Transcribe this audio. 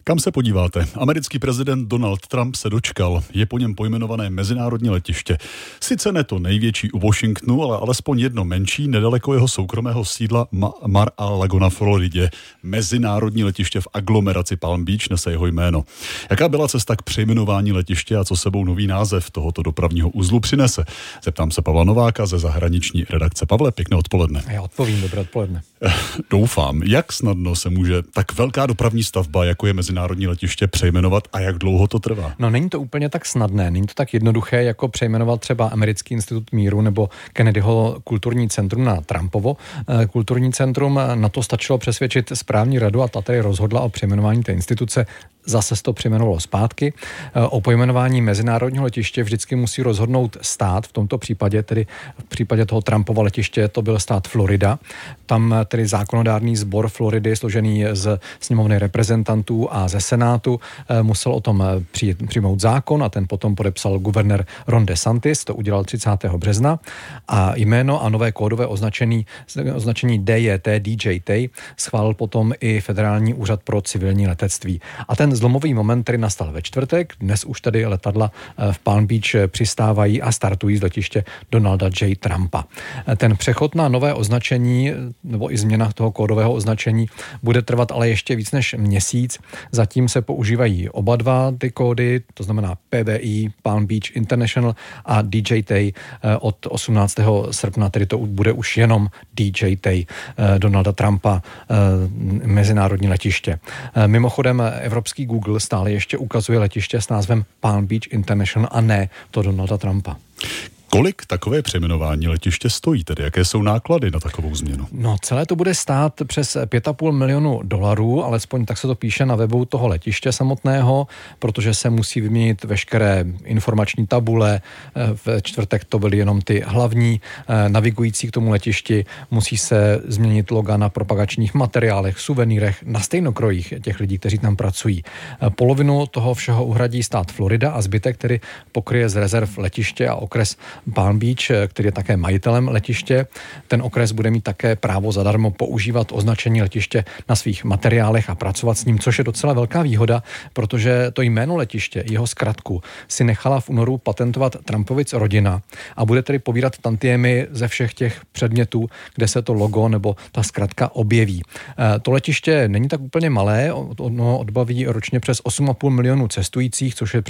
Kam se podíváte? Americký prezident Donald Trump se dočkal. Je po něm pojmenované mezinárodní letiště. Sice ne to největší u Washingtonu, ale alespoň jedno menší, nedaleko jeho soukromého sídla Mar-a-Lago na Floridě. Mezinárodní letiště v aglomeraci Palm Beach nese jeho jméno. Jaká byla cesta k přejmenování letiště a co sebou nový název tohoto dopravního uzlu přinese? Zeptám se Pavla Nováka ze zahraniční redakce. Pavle, pěkné odpoledne. Já odpovím, dobré odpoledne. Doufám. Jak snadno se může tak velká dopravní stavba, jako je mezinárodní letiště, přejmenovat a jak dlouho to trvá? No, není to úplně tak snadné, není to tak jednoduché, jako přejmenovat třeba Americký institut míru nebo Kennedyho kulturní centrum na Trumpovo kulturní centrum. Na to stačilo přesvědčit správní radu a ta tedy rozhodla o přejmenování té instituce. Zase se to přejmenovalo zpátky. O pojmenování mezinárodního letiště vždycky musí rozhodnout stát, v tomto případě, tedy v případě toho Trumpova letiště, to byl stát Florida. Tam tedy zákonodárný sbor Floridy, složený z sněmovny reprezentantů a ze senátu, musel o tom přijmout zákon a ten potom podepsal guvernér Ron DeSantis, to udělal 30. března a jméno a nové kódové označení DJT schválil potom i Federální úřad pro civilní letectví. A ten zlomový moment, který nastal ve čtvrtek, dnes už tady letadla v Palm Beach přistávají a startují z letiště Donalda J. Trumpa. Ten přechod na nové označení nebo i změna toho kódového označení bude trvat ale ještě víc než měsíc. Zatím se používají oba dva ty kódy, to znamená PBI, Palm Beach International a DJT. Od 18. srpna tedy to bude už jenom DJT Donalda Trumpa, mezinárodní letiště. Mimochodem evropský Google stále ještě ukazuje letiště s názvem Palm Beach International a ne to Donalda Trumpa. Kolik takové přejmenování letiště stojí, tedy jaké jsou náklady na takovou změnu? No, celé to bude stát přes $5,5 milionu, alespoň tak se to píše na webu toho letiště samotného, protože se musí vyměnit veškeré informační tabule. V čtvrtek to byly jenom ty hlavní navigující k tomu letišti. Musí se změnit loga na propagačních materiálech, suvenýrech, na stejnokrojích těch lidí, kteří tam pracují. Polovinu toho všeho uhradí stát Florida a zbytek, který pokryje z rezerv letiště a okres Palm Beach, který je také majitelem letiště. Ten okres bude mít také právo zadarmo používat označení letiště na svých materiálech a pracovat s ním, což je docela velká výhoda, protože to jméno letiště, jeho zkratku, si nechala v únoru patentovat Trumpovic rodina a bude tedy pobírat tantiemy ze všech těch předmětů, kde se to logo nebo ta zkratka objeví. To letiště není tak úplně malé, ono odbaví ročně přes 8,5 milionu cestujících, což je